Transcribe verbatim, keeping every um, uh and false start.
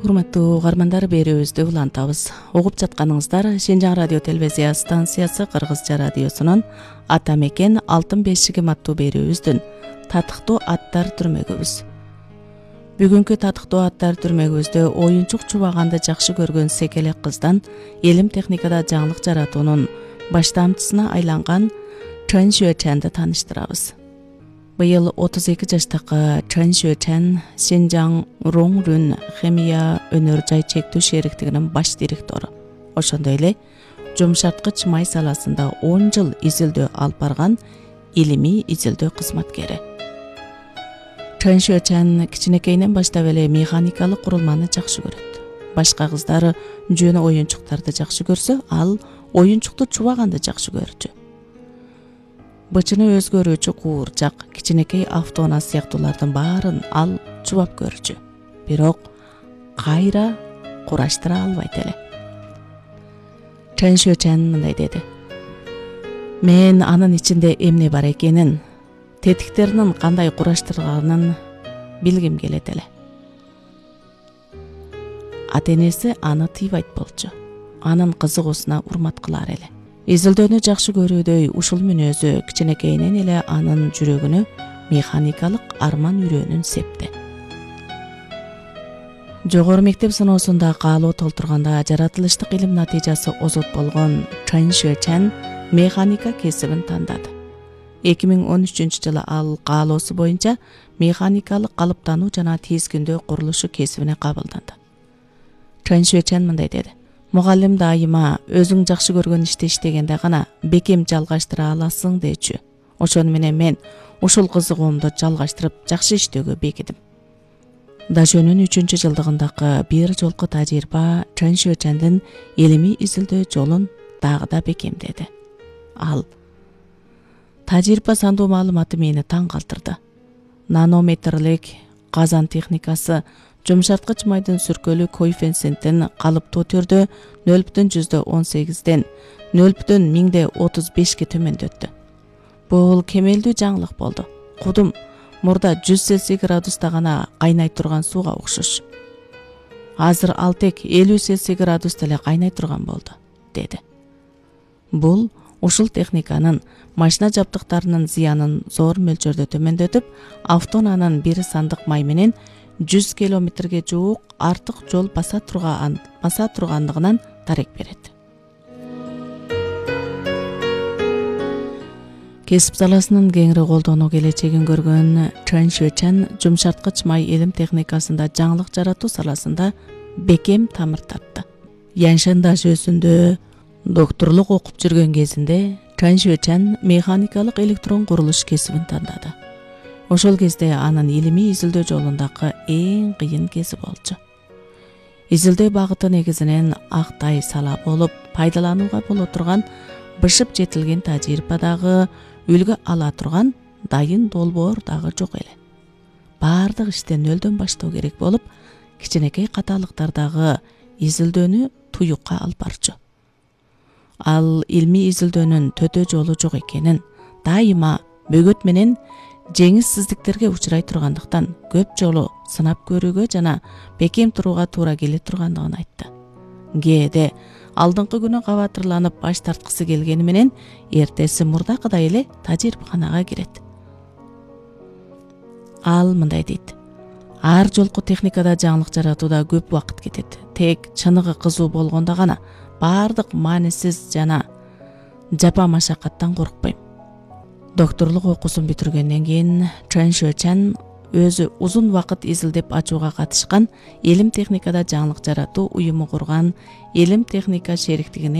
Урматтуу угармандар, берүүбүздү улантабыз. Угуп жатканыңыздар Шенжаң радио телевизия станциясы Кыргызча радиосунун Ата мекен алтын бешигим аттуу берүүбүздүн татыктуу аттар түрмөгүбүз. Бүгүнкү татыктуу аттар түрмөгүбүздө оюнчук чубаганды жакшы көргөн секелек кыздан элим техникада жаңылык жаратуунун баштамчысына айланган Чэн Шүэчэнди тааныштырабыз. Быйыл отуз эки жаштагы Чэн Шүэчэн Шенжаң Роңрүн химия өнөр жай чектүү шериктигинин баш директору. Ошондой эле жумшарткыч май саласында он жыл изилдөө алып барган илимий изилдөө кызматкери. Чэн Шүэчэн кичинекейинен баштап эле механикалык курулманы жакшы көрөт. Башка кыздары жөн оюнчуктарды жакшы көрсө, ал оюнчукту чубаганды жакшы көрчү. Бычыны өзгөрүүчү куурчак, кичинекей автоунаа сыяктуулардын баарын ал чубап көрчү. Бирок кайра кураштыра албайт эле. Чэн Шүэчэн мындай деди: "Мен анын ичинде эмне бар экенин, тетиктеринин кандай кураштырганын билгим келет эле." Ата-энеси аны тыйбайт болчу. Анын кызыгуусуна урмат кылар эле. Изилдөөнү жакшы көрүүдөй ушул мүнөзү кичинекейинен эле анын жүрөгүнө механикалык арман үрөөнүн септи. Жогору мектеп сыноосунда каалоо толтурганда жаратылыштык илим натыйжасы озот болгон Чэн Шүэчэн механика кесибин тандады. эки миң он үчүнчү жылы ал каалоосу боюнча механикалык калыптануу жана тизгиндөө курулушу кесибине кабылданды. Чэн Шүэчэн мындай деди: "Мугалим дайыма өзүң жакшы көргөн ишти иштегенде гана бекем жалгаштыра аласың дечү. Ошону менен мен ушул кызыгуумду жалгаштырып жакшы иштөөгө бекидим." Дашөнүн үчүнчү жылдыгындагы бир жолку тажрыйба Чэн Шүэчэндин илимий изилдөө жолун дагы да бекемдеди. Ал: "Тажрыйба сандуу маалыматы мени таң калтырды. Нанометрлик казан техникасы жумшарткыч майдын сүркөлүү коэффициентин калыптуу түрдө нөл бүтүн жүздө он сегизден нөл бүтүн миңде отуз бешке төмөндөттү. Бул кемелдүү жаңылык болду. Кудум мурда жүз Цельсий градуста гана кайнай турган сууга окшош. Азыр ал тек элүү Цельсий градуста эле кайнай турган болду", деди. Бул ушул техниканын машина жабдыктарынын зыянын зор мөлчөрдө төмөндөтүп, автоунаанын бир сандык май менен жүз километрге жуук артык жол баса турган баса тургандыгынан дарек берет. Кесип саласынын кеңири колдонуу келечегин көргөн Чэн Шүэчэн жумшарткыч май илим техникасында жаңылык жаратуу саласында бекем тамыр тартты. Яншан дашөөсүндө докторлук окуп жүргөн кезинде Чэн Шүэчэн механикалык электрон курулуш кесибин тандады. Ошол кезде анын илимий изилдөө жолундагы эң кыйын кези болчу. Изилдөө багыты негизинен ак тай сала болуп, пайдаланууга боло турган бышып жетилген тажрыйба дагы, үлгү ала турган дайын долбоор дагы жок эле. Баардык ишти нөлдөн баштоо керек болуп, кичинекей каталыктардагы изилдөөнү туюкка алып барчу. Ал илмий изилдөөнүн төтө жолу жок экенин, дайыма бөгөт менен жеңишсиздиктерге учурай тургандыктан көп жолу сынап көрүүгө жана бекем турууга туура келе тургандыгын айтты. Кээде алдыңкы күнү кабатырланып баш тарткысы келгени менен эртеси мурдакыдай эле тажрыйбаканага кирет. Ал мындай дейт: "Ар жолку техникада жаңылык жаратууда көп убакыт кетет. Тек чыныгы кызуу болгондо гана баардык маанисиз жана жапа машакаттан коркпойм." Докторлук окуусун бүтүргөндөн кийин Чэн Шүэчэн өзү узун убакыт изилдеп ачууга катышкан Элим техникада жаңылык жаратуу уюму курган Элим техника шериктигине